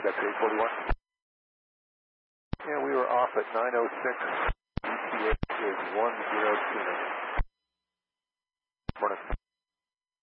Dr. 841. Yeah, we were off at 9:06. ETA is 1029.